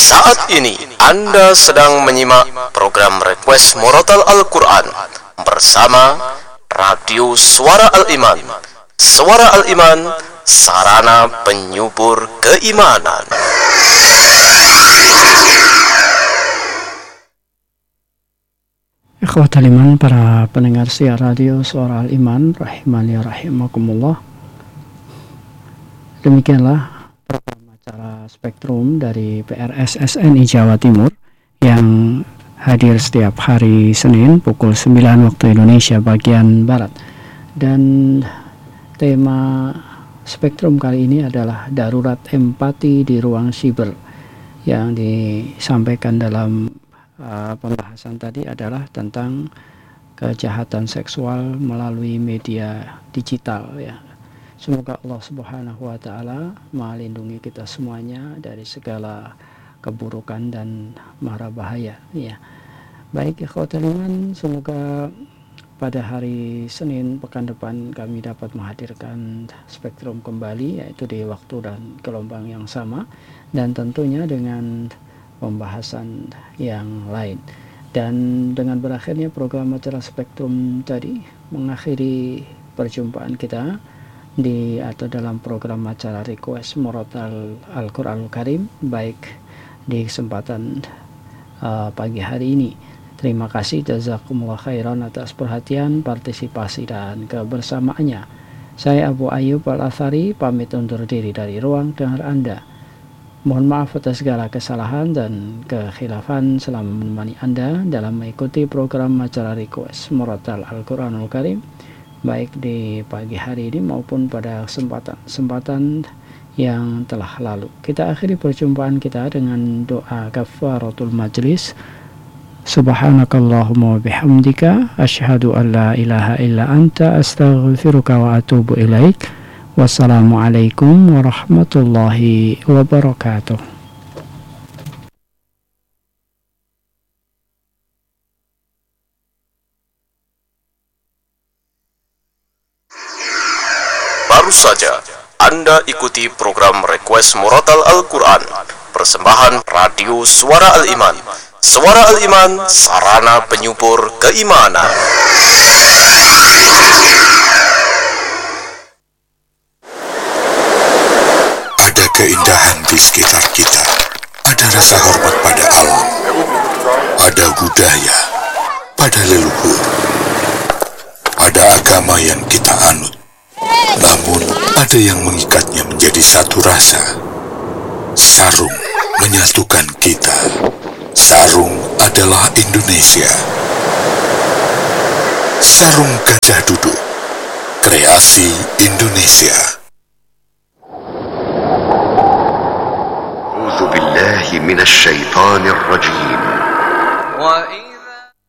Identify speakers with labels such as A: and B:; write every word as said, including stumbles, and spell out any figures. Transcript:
A: Saat ini Anda sedang menyimak program Request Murotal Al-Quran bersama Radio Suara Al-Iman. Suara Al-Iman, sarana penyubur keimanan.
B: Ikhwatal iman, para pendengar siar radio Suara Al-Iman rahimani rahimakumullah. Demikianlah program acara Spektrum dari P R S S N I Jawa Timur yang hadir setiap hari Senin pukul sembilan waktu Indonesia bagian Barat. Dan tema Spektrum kali ini adalah darurat empati di ruang siber. Yang disampaikan dalam uh, pembahasan tadi adalah tentang kejahatan seksual melalui media digital, ya. Semoga Allah Subhanahu wa taala melindungi kita semuanya dari segala keburukan dan mara bahaya, ya. Baik ikhwatul iman, semoga pada hari Senin pekan depan kami dapat menghadirkan Spektrum kembali, yaitu di waktu dan gelombang yang sama, dan tentunya dengan pembahasan yang lain. Dan dengan berakhirnya program acara Spektrum tadi mengakhiri perjumpaan kita di atau dalam program acara Request Murotal Al-Quranul Karim, baik di kesempatan uh, pagi hari ini. Terima kasih, jazakumullah khairan atas perhatian, partisipasi dan kebersamaannya. Saya Abu Ayyub Al-Athari pamit undur diri dari ruang dengar Anda. Mohon maaf atas segala kesalahan dan kekhilafan selama menemani Anda dalam mengikuti program acara Request Murotal Al-Quranul Karim, baik di pagi hari ini maupun pada kesempatan-kesempatan yang telah lalu. Kita akhiri perjumpaan kita dengan doa kafaratul majlis. Subhanakallahumma wa bihamdika asyhadu an la ilaha illa anta astaghfiruka wa atubu ilaik. Wassalamualaikum warahmatullahi wabarakatuh.
A: Baru saja Anda ikuti program Request Murotal Al-Quran, persembahan Radio Suara Al-Iman. Suara Al-Iman, sarana penyubur keimanan.
C: Ada keindahan di sekitar kita. Ada rasa hormat pada alam. Ada budaya pada leluhur. Ada agama yang kita anut. Namun ada yang mengikatnya menjadi satu rasa. Sarung menyatukan kita. Sarung adalah Indonesia. Sarung Gajah Duduk, kreasi Indonesia. A'udzu billahi minasy syaithanir rajim.